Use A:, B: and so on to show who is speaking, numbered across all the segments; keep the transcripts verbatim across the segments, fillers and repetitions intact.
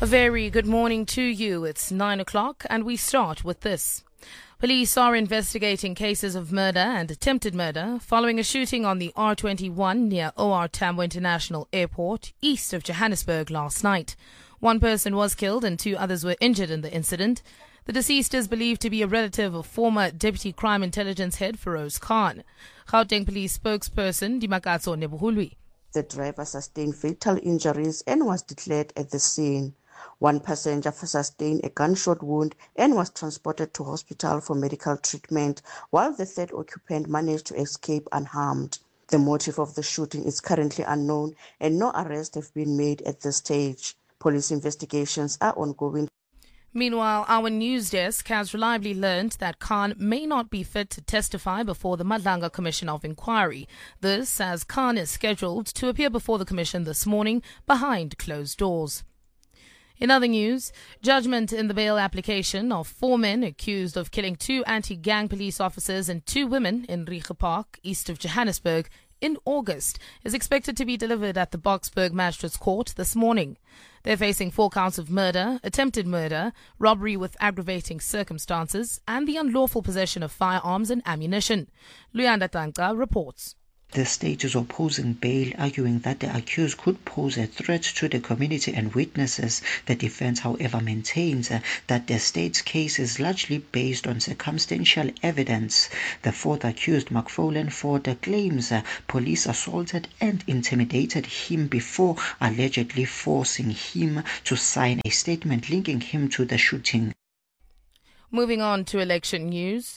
A: A very good morning to you. It's nine o'clock and we start with this. Police are investigating cases of murder and attempted murder following a shooting on the R twenty-one near O R Tambo International Airport, east of Johannesburg last night. One person was killed and two others were injured in the incident. The deceased is believed to be a relative of former Deputy Crime Intelligence Head Feroz Khan. Gauteng Police spokesperson Dimakatso Nebuhulwi.
B: The driver sustained fatal injuries and was declared at the scene. One passenger sustained a gunshot wound and was transported to hospital for medical treatment, while the third occupant managed to escape unharmed. The motive of the shooting is currently unknown and no arrests have been made at this stage. Police investigations are ongoing.
A: Meanwhile, our news desk has reliably learned that Khan may not be fit to testify before the Madlanga Commission of Inquiry. This as Khan is scheduled to appear before the commission this morning behind closed doors. In other news, judgment in the bail application of four men accused of killing two anti-gang police officers and two women in Rieger Park, east of Johannesburg, in August is expected to be delivered at the Boksburg Magistrates Court this morning. They're facing four counts of murder, attempted murder, robbery with aggravating circumstances, and the unlawful possession of firearms and ammunition. Luyanda Tanka reports.
C: The state is opposing bail, arguing that the accused could pose a threat to the community and witnesses. The defense, however, maintains uh, that the state's case is largely based on circumstantial evidence. The fourth accused, McFarlane Ford, claims uh, police assaulted and intimidated him before allegedly forcing him to sign a statement linking him to the shooting.
A: Moving on to election news.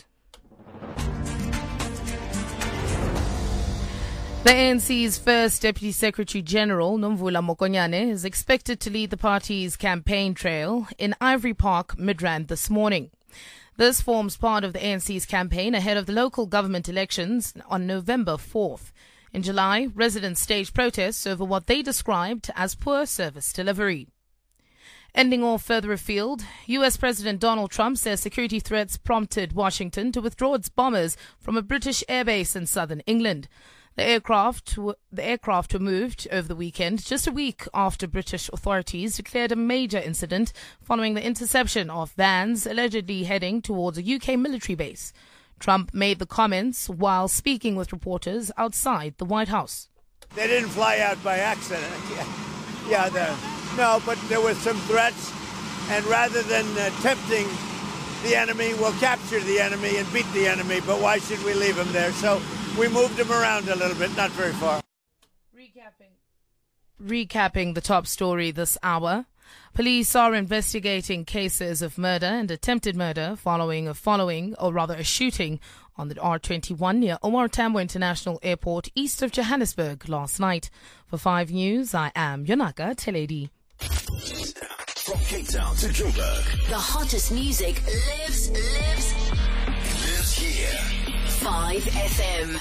A: The A N C's first Deputy Secretary General, Nomvula Mokonyane, is expected to lead the party's campaign trail in Ivory Park, Midrand this morning. This forms part of the A N C's campaign ahead of the local government elections on November fourth. In July, residents staged protests over what they described as poor service delivery. Ending off further afield, U S President Donald Trump says security threats prompted Washington to withdraw its bombers from a British airbase in southern England. The aircraft, the aircraft were moved over the weekend, just a week after British authorities declared a major incident following the interception of vans allegedly heading towards a U K military base. Trump made the comments while speaking with reporters outside the White House.
D: They didn't fly out by accident. Yeah, yeah no, but there were some threats, and rather than uh, tempting the enemy, we'll capture the enemy and beat the enemy, but why should we leave him there? So we moved him around a little bit, not very far.
A: Recapping. Recapping the top story this hour. Police are investigating cases of murder and attempted murder following a following, or rather a shooting on the R twenty-one near O R Tambo International Airport east of Johannesburg last night. For five News, I am Yonaka Teledi.
E: From Cape Town to Joburg,
F: the hottest music lives, lives,
E: lives here.
F: five F M.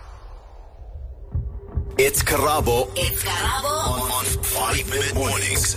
E: It's Karabo.
F: It's Karabo
E: On, on five Mid Mornings.